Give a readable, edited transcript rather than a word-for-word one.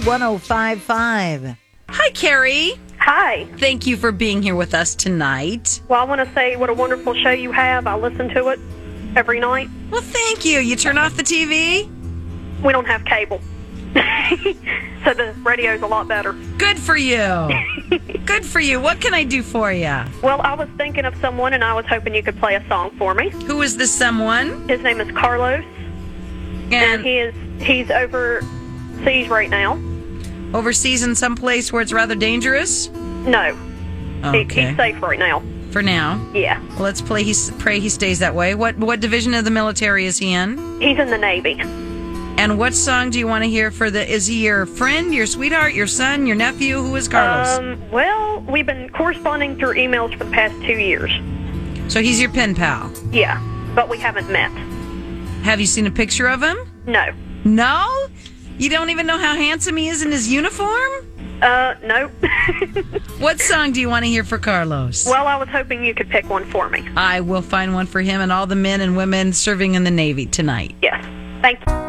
1055. Hi, Carrie. Hi. Thank you for being here with us tonight. Well, I want to say what a wonderful show you have. I listen to it every night. Well, thank you. You turn off the TV? We don't have cable. So the radio's a lot better. Good for you. Good for you. What can I do for you? Well, I was thinking of someone, and I was hoping you could play a song for me. Who is this someone? His name is Carlos, and he's overseas right now. Overseas in some place where it's rather dangerous? No. Okay. He's safe right now. For now? Yeah. Well, let's pray he stays that way. What division of the military is he in? He's in the Navy. And what song do you want to hear is he your friend, your sweetheart, your son, your nephew? Who is Carlos? Well, we've been corresponding through emails for the past 2 years. So he's your pen pal? Yeah, but we haven't met. Have you seen a picture of him? No. No? You don't even know how handsome he is in his uniform? No. What song do you want to hear for Carlos? Well, I was hoping you could pick one for me. I will find one for him and all the men and women serving in the Navy tonight. Yes. Thank you.